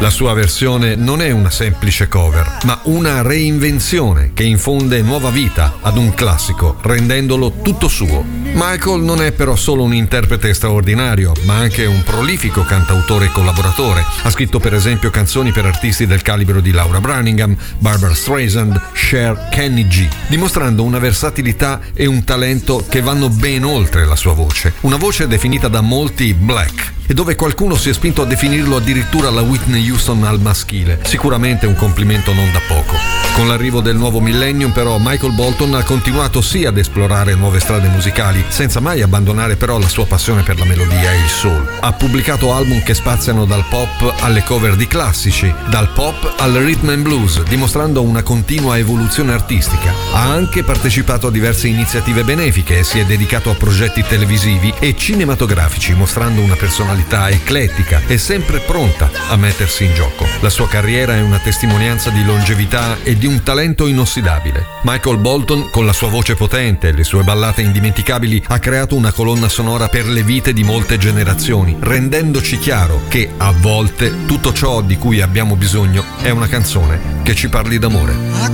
La sua versione non è una semplice cover, ma una reinvenzione che infonde nuova vita ad un classico, rendendolo tutto suo. Michael non è però solo un interprete straordinario, ma anche un prolifico cantautore e collaboratore. Ha scritto per esempio canzoni per artisti del calibro di Laura Branigan, Barbara Streisand, Cher, Kenny G, dimostrando una versatilità e un talento che vanno ben oltre la sua voce. Una voce definita da molti black, e dove qualcuno si è spinto a definirlo addirittura la Whitney Houston al maschile. Sicuramente un complimento non da poco. Con l'arrivo del nuovo millennium però Michael Bolton ha continuato sì ad esplorare nuove strade musicali, senza mai abbandonare però la sua passione per la melodia e il soul. Ha pubblicato album che spaziano dal pop alle cover di classici, dal pop al rhythm and blues, dimostrando una continua evoluzione artistica. Ha anche partecipato a diverse iniziative benefiche e si è dedicato a progetti televisivi e cinematografici, mostrando una personalità eclettica e sempre pronta a mettersi in gioco. La sua carriera è una testimonianza di longevità e di un talento inossidabile. Michael Bolton, con la sua voce potente e le sue ballate indimenticabili, ha creato una colonna sonora per le vite di molte generazioni, rendendoci chiaro che a volte tutto ciò di cui abbiamo bisogno è una canzone che ci parli d'amore.